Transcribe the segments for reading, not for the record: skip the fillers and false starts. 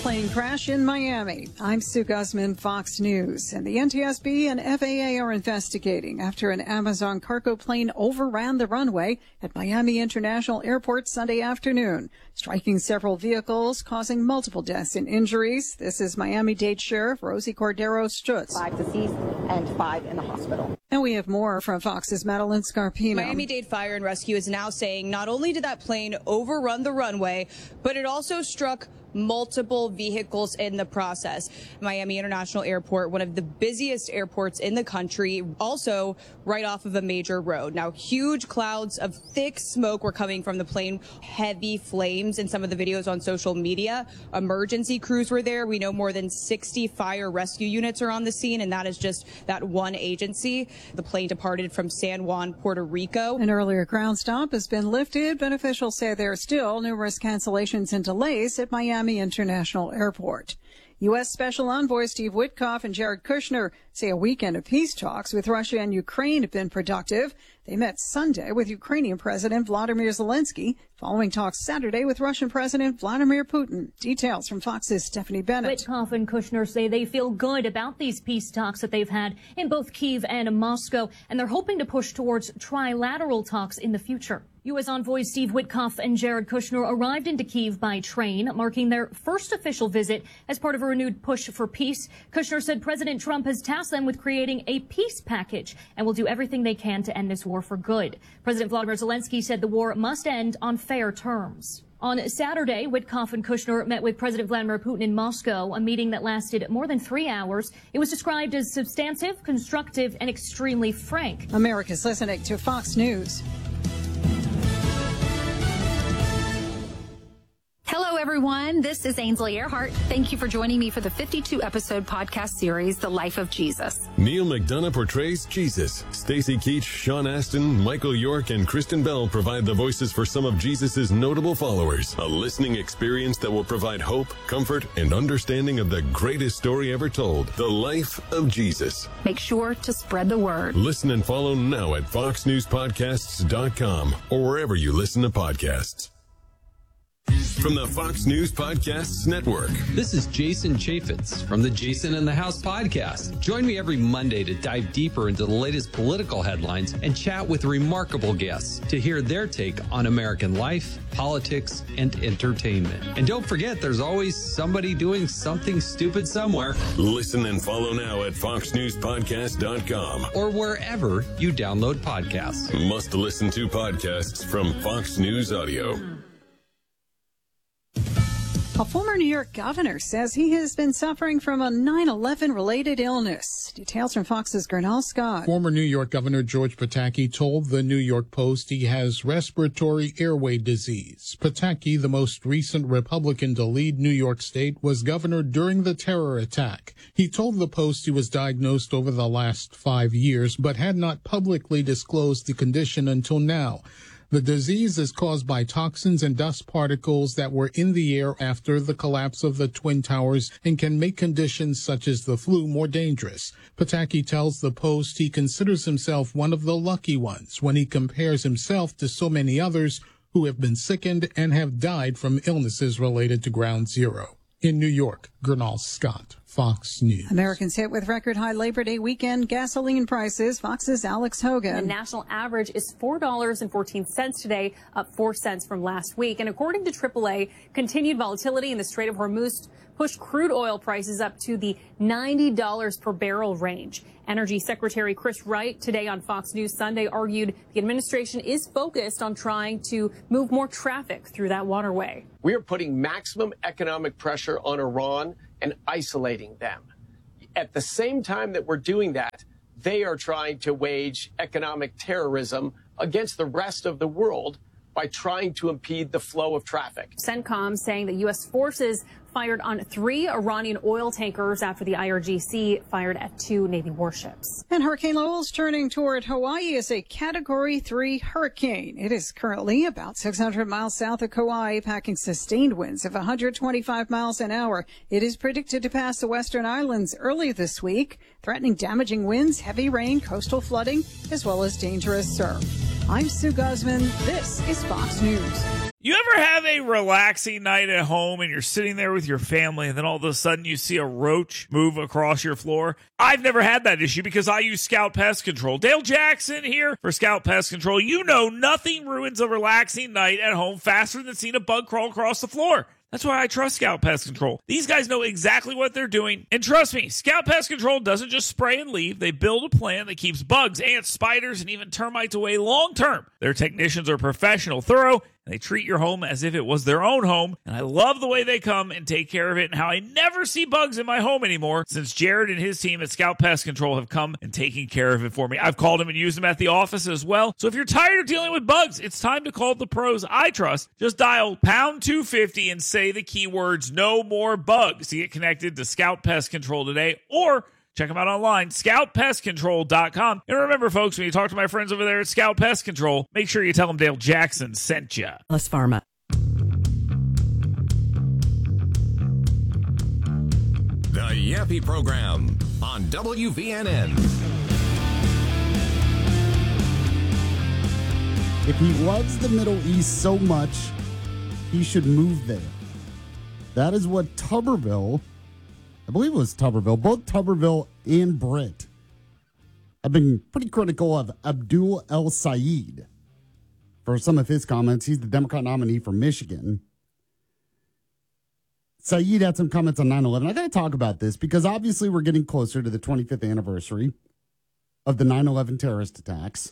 plane crash in Miami. I'm Sue Guzman, Fox News. And the NTSB and FAA are investigating after an Amazon cargo plane overran the runway at Miami International Airport Sunday afternoon, striking several vehicles, causing multiple deaths and injuries. This is Miami-Dade Sheriff Rosie Cordero Stutz. 5 deceased and 5 in the hospital. And we have more from Fox's Madeline Scarpino. Miami-Dade Fire and Rescue is now saying not only did that plane overrun the runway, but it also struck multiple vehicles in the process. Miami International Airport, one of the busiest airports in the country, also right off of a major road. Now, huge clouds of thick smoke were coming from the plane, heavy flames in some of the videos on social media. Emergency crews were there. We know more than 60 fire rescue units are on the scene, and that is just that one agency. The plane departed from San Juan, Puerto Rico. An earlier ground stop has been lifted, but officials say there are still numerous cancellations and delays at Miami International Airport. U.S. Special Envoy Steve Witkoff and Jared Kushner say a weekend of peace talks with Russia and Ukraine have been productive. They met Sunday with Ukrainian President Vladimir Zelensky, following talks Saturday with Russian President Vladimir Putin. Details from Fox's Stephanie Bennett. Witkoff and Kushner say they feel good about these peace talks that they've had in both Kyiv and Moscow, and they're hoping to push towards trilateral talks in the future. U.S. envoys Steve Witkoff and Jared Kushner arrived into Kyiv by train, marking their first official visit as part of a renewed push for peace. Kushner said President Trump has tasked them with creating a peace package and will do everything they can to end this war for good. President Vladimir Zelensky said the war must end on fair terms. On Saturday, Witkoff and Kushner met with President Vladimir Putin in Moscow, a meeting that lasted more than 3 hours. It was described as substantive, constructive, and extremely frank. America's listening to Fox News. Hello, everyone. This is Ainsley Earhart. Thank you for joining me for the 52-episode podcast series, The Life of Jesus. Neil McDonough portrays Jesus. Stacy Keach, Sean Astin, Michael York, and Kristen Bell provide the voices for some of Jesus' notable followers. A listening experience that will provide hope, comfort, and understanding of the greatest story ever told, The Life of Jesus. Make sure to spread the word. Listen and follow now at foxnewspodcasts.com or wherever you listen to podcasts. From the Fox News Podcasts Network. This is Jason Chaffetz from the Jason in the House podcast. Join me every Monday to dive deeper into the latest political headlines and chat with remarkable guests to hear their take on American life, politics, and entertainment. And don't forget, there's always somebody doing something stupid somewhere. Listen and follow now at foxnewspodcast.com or wherever you download podcasts. Must listen to podcasts from Fox News Audio. A former New York governor says he has been suffering from a 9/11 related illness. Details from Fox's Gernal Scott. Former New York Governor George Pataki told the New York Post he has respiratory airway disease. Pataki, the most recent Republican to lead New York State, was governor during the terror attack. He told the Post he was diagnosed over the last 5 years, but had not publicly disclosed the condition until now. The disease is caused by toxins and dust particles that were in the air after the collapse of the Twin Towers and can make conditions such as the flu more dangerous. Pataki tells the Post he considers himself one of the lucky ones when he compares himself to so many others who have been sickened and have died from illnesses related to Ground Zero. In New York, Gernal Scott, Fox News. Americans hit with record high Labor Day weekend gasoline prices. Fox's Alex Hogan. The national average is $4.14 today, up 4 cents from last week. And according to AAA, continued volatility in the Strait of Hormuz pushed crude oil prices up to the $90 per barrel range. Energy Secretary Chris Wright today on Fox News Sunday argued the administration is focused on trying to move more traffic through that waterway. We are putting maximum economic pressure on Iran and isolating them. At the same time that we're doing that, they are trying to wage economic terrorism against the rest of the world by trying to impede the flow of traffic. CENTCOM saying that U.S. forces fired on 3 Iranian oil tankers after the IRGC fired at 2 Navy warships. And Hurricane Lowell's turning toward Hawaii as a Category 3 hurricane. It is currently about 600 miles south of Kauai, packing sustained winds of 125 miles an hour. It is predicted to pass the Western Islands early this week, threatening damaging winds, heavy rain, coastal flooding, as well as dangerous surf. I'm Sue Guzman. This is Fox News. You ever have a relaxing night at home and you're sitting there with your family and then all of a sudden you see a roach move across your floor? I've never had that issue because I use Scout Pest Control. Dale Jackson here for Scout Pest Control. You know nothing ruins a relaxing night at home faster than seeing a bug crawl across the floor. That's why I trust Scout Pest Control. These guys know exactly what they're doing. And trust me, Scout Pest Control doesn't just spray and leave. They build a plan that keeps bugs, ants, spiders, and even termites away long term. Their technicians are professional, thorough, and they treat your home as if it was their own home. And I love the way they come and take care of it and how I never see bugs in my home anymore since Jared and his team at Scout Pest Control have come and taken care of it for me. I've called them and used them at the office as well. So if you're tired of dealing with bugs, it's time to call the pros I trust. Just dial pound 250 and say the keywords "no more bugs" to get connected to Scout Pest Control today, or check them out online, scoutpestcontrol.com. And remember, folks, when you talk to my friends over there at Scout Pest Control, make sure you tell them Dale Jackson sent you. Les Pharma. The Yappy Program on WVNN. If he loves the Middle East so much, he should move there. That is what Tuberville, I believe it was Tuberville, both Tuberville and Britt have been pretty critical of Abdul El-Sayed for some of his comments. He's the Democrat nominee for Michigan. Sayed had some comments on 9/11. I got to talk about this because obviously we're getting closer to the 25th anniversary of the 9/11 terrorist attacks.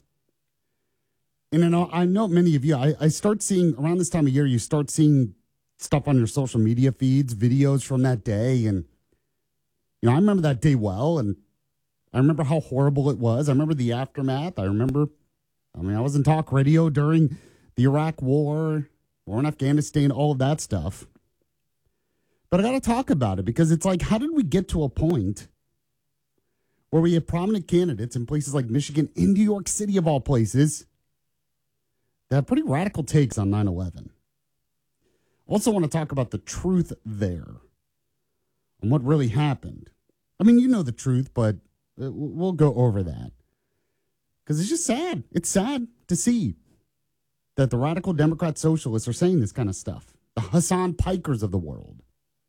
And I know many of you, I start seeing, around this time of year, you start seeing stuff on your social media feeds, videos from that day. And, I remember that day well, and I remember how horrible it was. I remember the aftermath. I was in talk radio during the Iraq war in Afghanistan, all of that stuff. But I got to talk about it because it's like, how did we get to a point where we have prominent candidates in places like Michigan, in New York City of all places, that have pretty radical takes on 9/11? Also want to talk about the truth there and what really happened. I mean, you know the truth, but we'll go over that. Because it's just sad. It's sad to see that the radical Democrat socialists are saying this kind of stuff. The Hassan Pikers of the world.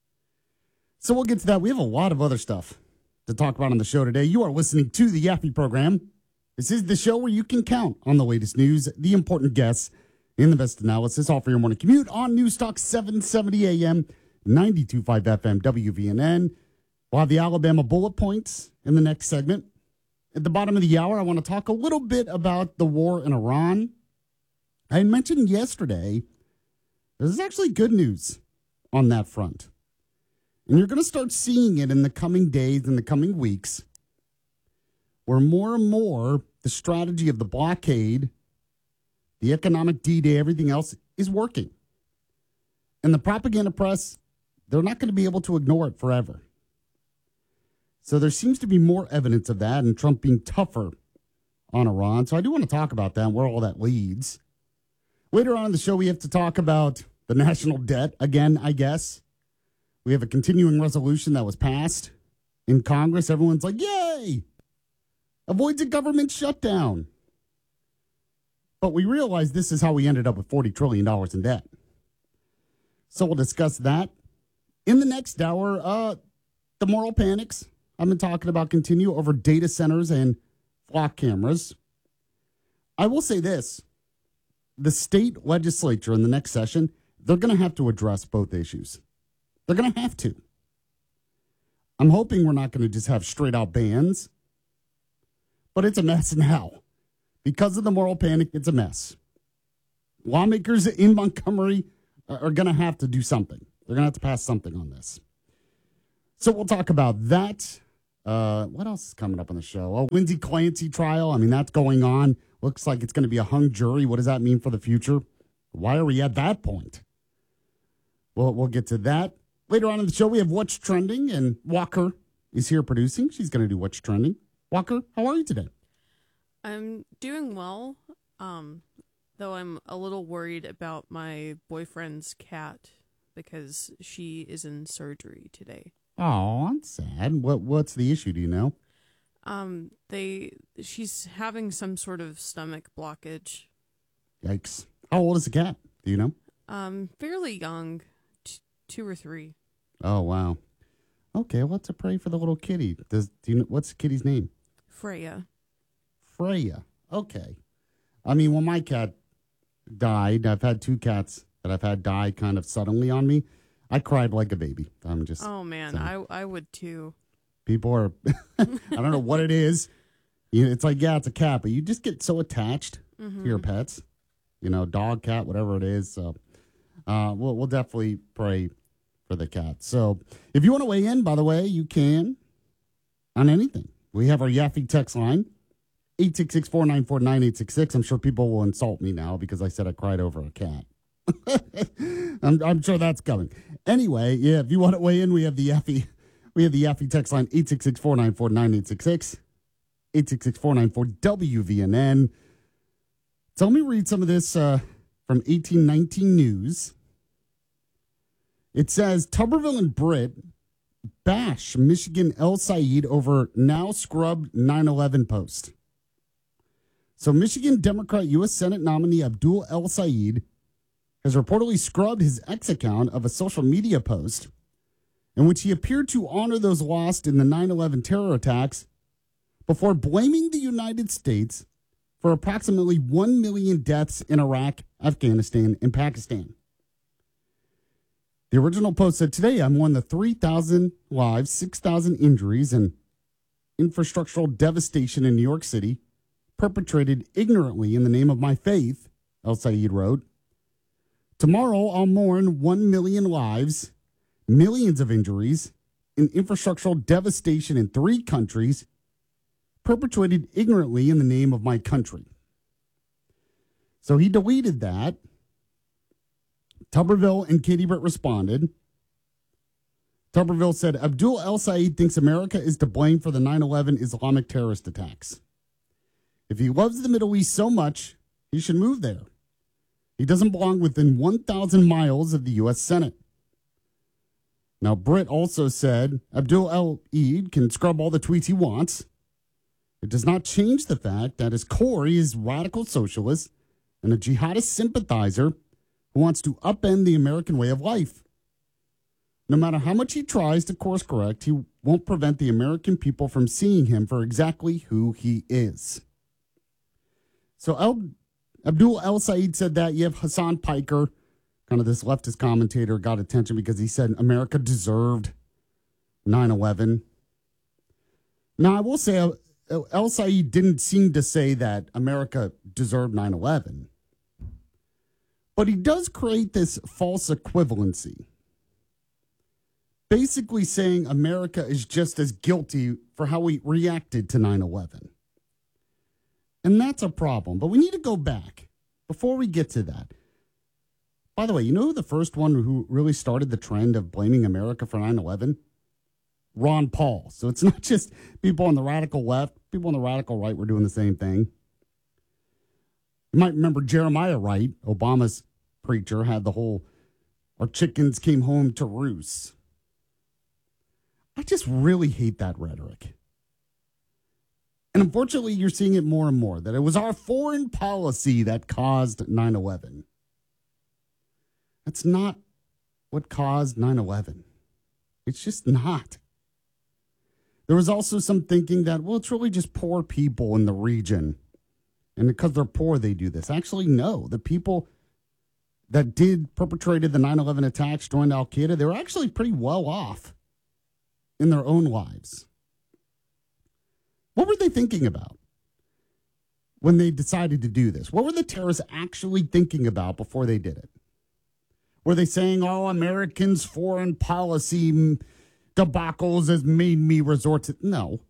So we'll get to that. We have a lot of other stuff to talk about on the show today. You are listening to the Yappy Program. This is the show where you can count on the latest news, the important guests, and the best analysis, all for your morning commute on News Talk 770 AM, 92.5 FM, WVNN. We'll have the Alabama bullet points in the next segment. At the bottom of the hour, I want to talk a little bit about the war in Iran. I had mentioned yesterday, there's actually good news on that front. And you're going to start seeing it in the coming days and the coming weeks, where more and more the strategy of the blockade, the economic D-Day, everything else is working. And the propaganda press, they're not going to be able to ignore it forever. So there seems to be more evidence of that and Trump being tougher on Iran. So I do want to talk about that and where all that leads. Later on in the show, we have to talk about the national debt again, I guess. We have a continuing resolution that was passed in Congress. Everyone's like, yay! Avoids a government shutdown. But we realize this is how we ended up with $40 trillion in debt. So we'll discuss that. In the next hour, the moral panics I've been talking about continue over data centers and flock cameras. I will say this. The state legislature in the next session, they're going to have to address both issues. They're going to have to. I'm hoping we're not going to just have straight out bans. But it's a mess now. Because of the moral panic, it's a mess. Lawmakers in Montgomery are going to have to do something. They're going to have to pass something on this. So we'll talk about that. What else is coming up on the show? Oh, Lindsay Clancy trial. I mean, that's going on. Looks like it's going to be a hung jury. What does that mean for the future? Why are we at that point? Well, we'll get to that. Later on in the show, we have What's Trending, and Walker is here producing. She's going to do What's Trending. Walker, how are you today? I'm doing well, though I'm a little worried about my boyfriend's cat because she is in surgery today. Oh, that's sad. What's the issue? Do you know? She's having some sort of stomach blockage. Yikes. How old is the cat? Do you know? Fairly young, 2 or 3. Oh, wow. Okay, well, let's pray for the little kitty. Do you know, what's the kitty's name? Freya. Freya. Okay. I mean, when my cat died, I've had 2 cats that I've had die kind of suddenly on me. I cried like a baby. I'm just. Oh man, I would too. People are. I don't know what it is. It's like, yeah, it's a cat, but you just get so attached to your pets. You know, dog, cat, whatever it is. So, we'll definitely pray for the cat. So, if you want to weigh in, by the way, you can on anything. We have our Yaffe text line. 866-494-9866. I'm sure people will insult me now because I said I cried over a cat. I'm sure that's coming. Anyway, yeah, if you want to weigh in, we have the Yaffe text line, 866-494-9866. 866-494-WVNN. So let me read some of this from 1819 News. It says, Tuberville and Britt bash Michigan El Said over now scrubbed 9/11 post. So Michigan Democrat U.S. Senate nominee Abdul El Said has reportedly scrubbed his X account of a social media post in which he appeared to honor those lost in the 9/11 terror attacks before blaming the United States for approximately 1 million deaths in Iraq, Afghanistan, and Pakistan. The original post said, today I mourn the 3,000 lives, 6,000 injuries, and infrastructural devastation in New York City perpetrated ignorantly in the name of my faith, El Said wrote. Tomorrow I'll mourn 1 million lives, millions of injuries, and infrastructural devastation in 3 countries perpetrated ignorantly in the name of my country. So he deleted that. Tuberville and Katie Britt responded. Tuberville said, Abdul El Said thinks America is to blame for the 9/11 Islamic terrorist attacks. If he loves the Middle East so much, he should move there. He doesn't belong within 1,000 miles of the U.S. Senate. Now, Britt also said Abdul El Eid can scrub all the tweets he wants. It does not change the fact that his core he is radical socialist and a jihadist sympathizer who wants to upend the American way of life. No matter how much he tries to course correct, he won't prevent the American people from seeing him for exactly who he is. So Abdul El Said said that. You have Hassan Piker, kind of this leftist commentator, got attention because he said America deserved 9/11. Now, I will say El Said didn't seem to say that America deserved 9/11. But he does create this false equivalency. Basically saying America is just as guilty for how we reacted to 9/11. And that's a problem. But we need to go back before we get to that. By the way, you know who the first one who really started the trend of blaming America for 9/11? Ron Paul. So it's not just people on the radical left. People on the radical right were doing the same thing. You might remember Jeremiah Wright, Obama's preacher, had the whole, our chickens came home to roost. I just really hate that rhetoric. And unfortunately, you're seeing it more and more, that it was our foreign policy that caused 9/11. That's not what caused 9/11. It's just not. There was also some thinking that, well, it's really just poor people in the region. And because they're poor, they do this. Actually, no. The people that perpetrated the 9/11 attacks, joined Al-Qaeda, they were actually pretty well off in their own lives. What were they thinking about when they decided to do this? What were the terrorists actually thinking about before they did it? Were they saying, oh, Americans' foreign policy debacles has made me resort to... No.